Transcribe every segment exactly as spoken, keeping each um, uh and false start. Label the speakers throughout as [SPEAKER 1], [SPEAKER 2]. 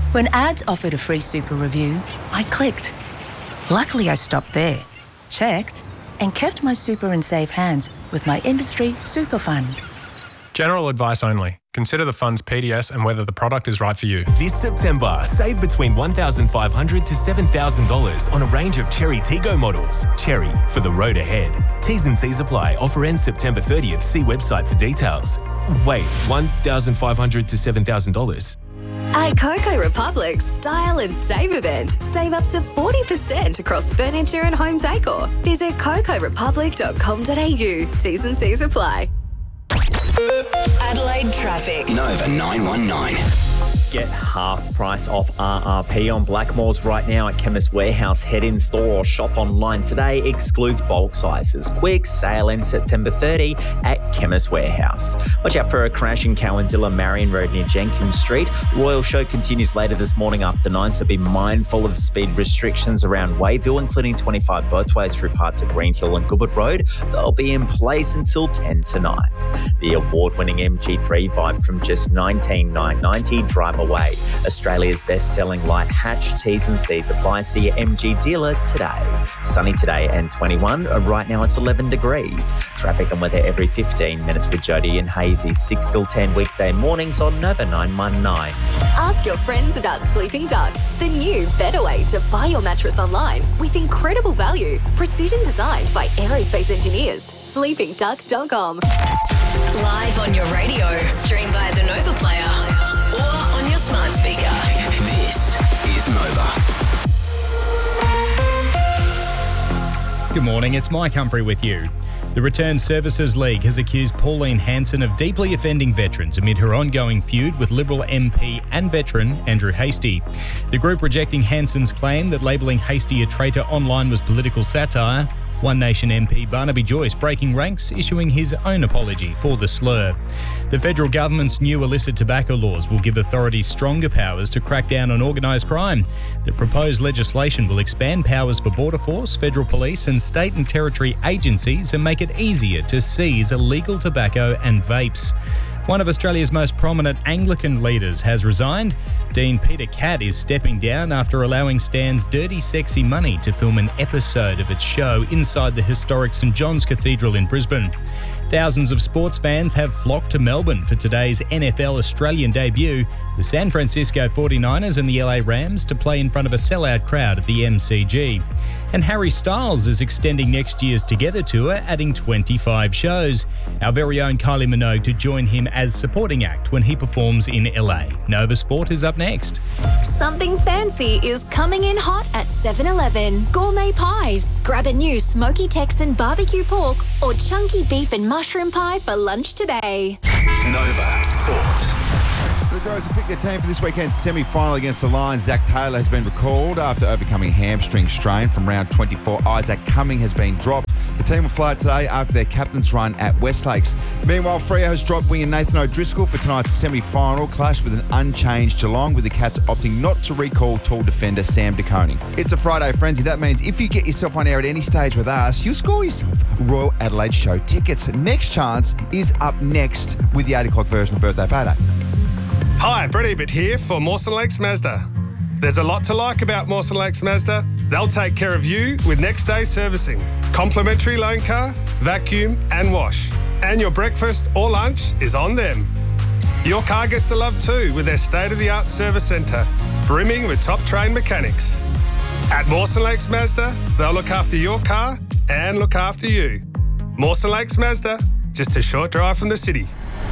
[SPEAKER 1] When ads offered a free super review, I clicked. Luckily, I stopped there, checked, and kept my super in safe hands with my industry super fund.
[SPEAKER 2] General advice only. Consider the fund's P D S and whether the product is right for you.
[SPEAKER 3] This September, save between one thousand five hundred dollars to seven thousand dollars on a range of Chery Tiggo models. Chery, for the road ahead. T's and C's apply. Offer ends September thirtieth. See website for details. Wait, one thousand five hundred dollars to seven thousand dollars?
[SPEAKER 4] At Coco Republic's Style and Save event, save up to forty percent across furniture and home decor. Visit coco republic dot com dot a u. T's and C's apply.
[SPEAKER 5] Adelaide traffic. Nova nine one nine.
[SPEAKER 6] Get half price off R R P on Blackmores right now at Chemist Warehouse. Head in store or shop online today. Excludes bulk sizes. Quick sale ends September thirtieth at Chemist Warehouse. Watch out for a crash in Cowandilla Marion Road near Jenkins Street. Royal Show continues later this morning after nine, so be mindful of speed restrictions around Wayville, including twenty-five both ways through parts of Greenhill and Goodwood Road. They'll be in place until ten tonight. The award-winning M G three vibe from just nineteen thousand nine hundred ninety. Drive away. Australia's best-selling light hatch. T's and C's apply. See your M G dealer today. Sunny today and twenty-one. Right now it's eleven degrees. Traffic and weather every fifteen minutes with Jody and Hazy. six till ten weekday mornings on Nova nine one nine.
[SPEAKER 4] Ask your friends about Sleeping Duck, the new better way to buy your mattress online with incredible value. Precision designed by aerospace engineers. sleeping duck dot com.
[SPEAKER 5] Live on your radio. Stream via the Nova Player or on your smart speaker. This is Nova.
[SPEAKER 7] Good morning, it's Mike Humphrey with you. The Returned Services League has accused Pauline Hanson of deeply offending veterans amid her ongoing feud with Liberal M P and veteran Andrew Hastie. The group rejecting Hanson's claim that labelling Hastie a traitor online was political satire. One Nation M P Barnaby Joyce breaking ranks, issuing his own apology for the slur. The federal government's new illicit tobacco laws will give authorities stronger powers to crack down on organised crime. The proposed legislation will expand powers for Border Force, federal police and state and territory agencies and make it easier to seize illegal tobacco and vapes. One of Australia's most prominent Anglican leaders has resigned. Dean Peter Catt is stepping down after allowing Stan's Dirty Sexy Money to film an episode of its show inside the historic St John's Cathedral in Brisbane. Thousands of sports fans have flocked to Melbourne for today's N F L Australian debut, the San Francisco forty-niners and the L A Rams to play in front of a sellout crowd at the M C G. And Harry Styles is extending next year's Together tour, adding twenty-five shows. Our very own Kylie Minogue to join him as supporting act when he performs in L A. Nova Sport is up next.
[SPEAKER 4] Something fancy is coming in hot at seven eleven. Gourmet pies. Grab a new smoky Texan barbecue pork or chunky beef and mushroom pie for lunch today.
[SPEAKER 5] Nova Sport.
[SPEAKER 8] The Crows have picked their team for this weekend's semi-final against the Lions. Zach Taylor has been recalled after overcoming a hamstring strain from round twenty-four. Isaac Cumming has been dropped. The team will fly today after their captain's run at Westlakes. Meanwhile, Freo has dropped winger Nathan O'Driscoll for tonight's semi-final clash with an unchanged Geelong, with the Cats opting not to recall tall defender Sam De Koning. It's a Friday frenzy. That means if you get yourself on air at any stage with us, you'll score yourself Royal Adelaide Show tickets. Next chance is up next with the eight o'clock version of Birthday Payday.
[SPEAKER 9] Hi, Brett Ebert here for Mawson Lakes Mazda. There's a lot to like about Mawson Lakes Mazda. They'll take care of you with next day servicing, complimentary loan car, vacuum and wash. And your breakfast or lunch is on them. Your car gets the love too with their state-of-the-art service centre, brimming with top-trained mechanics. At Mawson Lakes Mazda, they'll look after your car and look after you. Mawson Lakes Mazda, just a short drive from the city.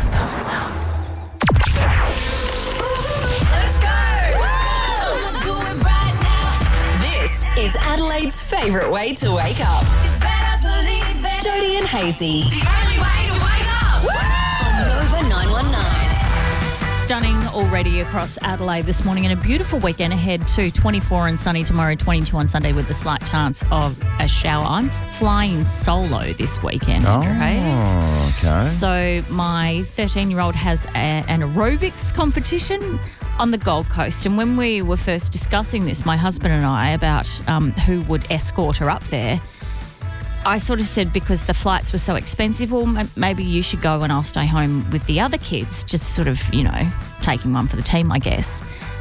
[SPEAKER 5] Is Adelaide's favourite way to wake up. Jody and Hazy. The only way to wake up. On Nova nine one nine.
[SPEAKER 10] Stunning already across Adelaide this morning and a beautiful weekend ahead too. twenty-four and sunny tomorrow, twenty-two on Sunday with a slight chance of a shower. I'm flying solo this weekend, Andrew Hayes.
[SPEAKER 8] Oh, okay.
[SPEAKER 10] So my thirteen-year-old has a, an aerobics competition on the Gold Coast. And when we were first discussing this, my husband and I, about um, who would escort her up there, I sort of said, because the flights were so expensive, well, m- maybe you should go and I'll stay home with the other kids, just sort of, you know, taking one for the team, I guess.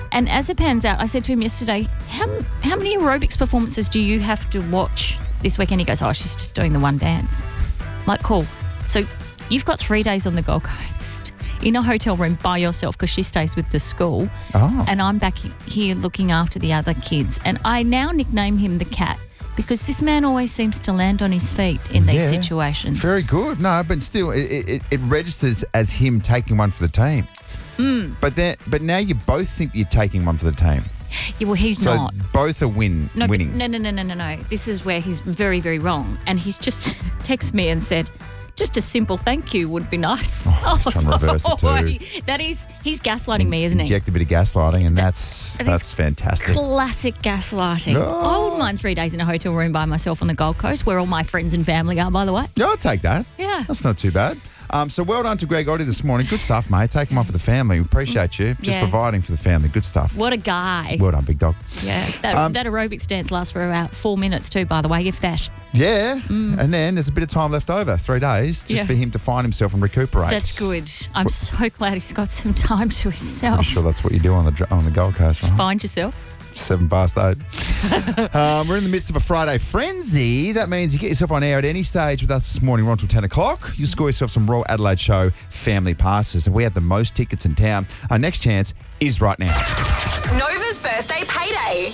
[SPEAKER 10] And as it pans out, I said to him yesterday, how, how many aerobics performances do you have to watch this weekend? He goes, oh, she's just doing the one dance. I'm like, cool. So you've got three days on the Gold Coast in a hotel room by yourself because she stays with the school.
[SPEAKER 8] Oh.
[SPEAKER 10] And I'm back here looking after the other kids. And I now nickname him the cat because this man always seems to land on his feet in these
[SPEAKER 8] Yeah,
[SPEAKER 10] situations.
[SPEAKER 8] Very good. No, but still, it, it, it registers as him taking one for the team.
[SPEAKER 10] Mm.
[SPEAKER 8] But then, but now you both think you're taking one for the team.
[SPEAKER 10] Yeah, well, he's
[SPEAKER 8] So
[SPEAKER 10] not.
[SPEAKER 8] both are win
[SPEAKER 10] No, but-
[SPEAKER 8] winning.
[SPEAKER 10] no, no, no, no, no, no. This is where he's very, very wrong. And he's just texted me and said, just a simple thank you would be nice.
[SPEAKER 8] Oh, he's trying to reverse it too.
[SPEAKER 10] That is, he's gaslighting me, isn't he?
[SPEAKER 8] Inject a bit of gaslighting, and that's
[SPEAKER 10] that is
[SPEAKER 8] that's fantastic.
[SPEAKER 10] Classic gaslighting.
[SPEAKER 8] No.
[SPEAKER 10] I wouldn't mind three days in a hotel room by myself on the Gold Coast, where all my friends and family are, by the way.
[SPEAKER 8] Yeah, I'll take that.
[SPEAKER 10] Yeah.
[SPEAKER 8] That's not too bad. Um, so well done to Greg Oddie this morning. Good stuff, mate. Taking one for the family. We appreciate you. Just
[SPEAKER 10] Yeah.
[SPEAKER 8] providing for the family. Good stuff.
[SPEAKER 10] What a guy.
[SPEAKER 8] Well done, big dog.
[SPEAKER 10] Yeah. That,
[SPEAKER 8] Um,
[SPEAKER 10] that aerobics dance lasts for about four minutes too, by the way, if that.
[SPEAKER 8] Yeah. And then there's a bit of time left over, three days, just
[SPEAKER 10] Mm. Yeah.
[SPEAKER 8] for him to find himself and recuperate.
[SPEAKER 10] That's good. I'm so glad he's got some time to
[SPEAKER 8] I'm
[SPEAKER 10] himself.
[SPEAKER 8] sure that's what you do on the dr- on the Gold Coast, right?
[SPEAKER 10] Find yourself.
[SPEAKER 8] Seven past eight. um, we're in the midst of a Friday frenzy. That means you get yourself on air at any stage with us this morning, right till ten o'clock. You score yourself some Royal Adelaide Show family passes, and we have the most tickets in town. Our next chance is right now.
[SPEAKER 5] Nova's birthday payday.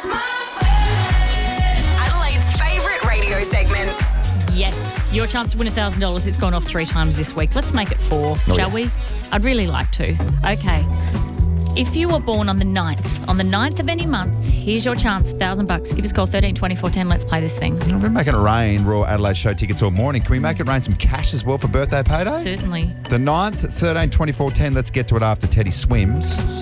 [SPEAKER 5] Adelaide's favourite radio segment.
[SPEAKER 10] Yes, your chance to win one thousand dollars. It's gone off three times this week. Let's make it four,
[SPEAKER 8] Oh,
[SPEAKER 10] shall
[SPEAKER 8] yeah.
[SPEAKER 10] we? I'd really like to. Okay. If you were born on the ninth, on the ninth of any month, here's your chance, one thousand bucks. Give us a call, thirteen twenty-four ten. Let's play this thing.
[SPEAKER 8] We've been making it rain Royal Adelaide Show tickets all morning. Can we make it rain some cash as well for birthday payday?
[SPEAKER 10] Certainly.
[SPEAKER 8] The ninth, thirteen twenty-four ten. Let's get to it after Teddy swims.